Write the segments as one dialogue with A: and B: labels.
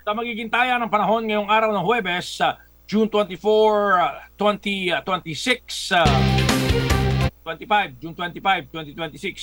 A: Sa magiging taya ng panahon ngayong araw ng Huwebes, June 24, 2026, 25, June 25, 2026.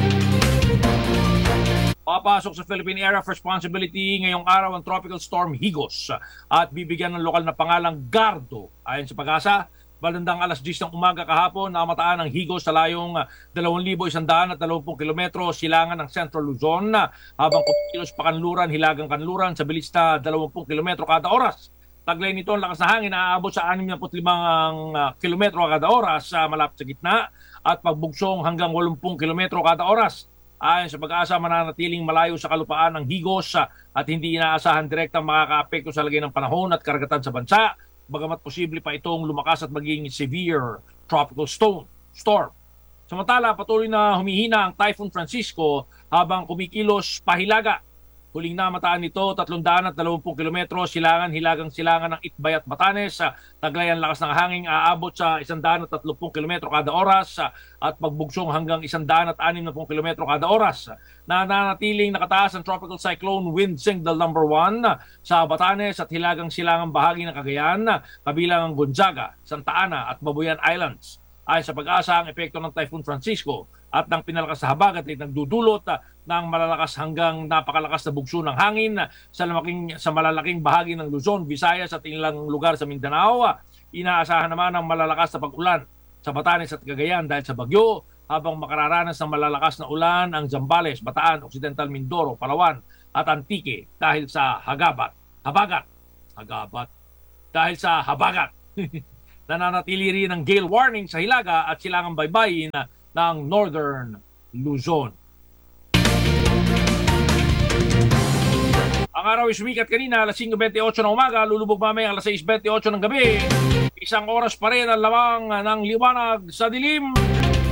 A: Papasok sa Philippine Area of Responsibility ngayong araw ang Tropical Storm Higos at bibigyan ng lokal na pangalang Gardo. Ayon sa Pag-asa, bandang alas 10 ng umaga kahapon, namataan ng Higos sa layong 2,120 kilometro silangan ng Central Luzon habang kumikilos pakanluran, hilagang kanluran sa bilis na 20 kilometro kada oras. Taglay nito ang lakas na hangin na aabot sa 65 kilometro kada oras sa malapit sa gitna at pagbugsong hanggang 80 kilometro kada oras. Ayon sa Pag-asa, mananatiling malayo sa kalupaan ng Higos at hindi inaasahan direktang makakaapekto sa lagay ng panahon at karagatan sa bansa, bagamat posible pa itong lumakas at maging severe tropical storm. Samantala, patuloy na humihina ang Typhoon Francisco habang kumikilos pahilaga. Huling namataan nito 320 kilometro hilagang silangan ng Itbay at Batanes. Taglay ang lakas ng hangin aabot sa 130 kilometro kada oras at pagbugsong hanggang 160 kilometro kada oras. Nananatiling nakataas ang Tropical Cyclone Wind Signal number 1 sa Batanes at hilagang silangang bahagi ng Cagayan, kabilang ang Gonzaga, Santa Ana at Babuyan Islands. Ayon sa Pag-asa, ang epekto ng Typhoon Francisco at ng pinalakas sa habagat ay nagdudulot ng malalakas hanggang napakalakas na bugso ng hangin sa malalaking bahagi ng Luzon, Visayas at ilang lugar sa Mindanao. Inaasahan naman ang malalakas na pag-ulan sa Batanes at Cagayan dahil sa bagyo, habang makararanas ng malalakas na ulan ang Zambales, Bataan, Occidental Mindoro, Palawan at Antique dahil sa habagat. Dahil sa habagat. Nananatili rin ang gale warning sa Hilaga at silangang baybayin ng Northern Luzon. Ang araw ay sumikat kanina alas 5:28 ng umaga, lulubog mamaya alas 6:28 ng gabi. Isang oras pa rin ang lamang ng liwanag sa dilim.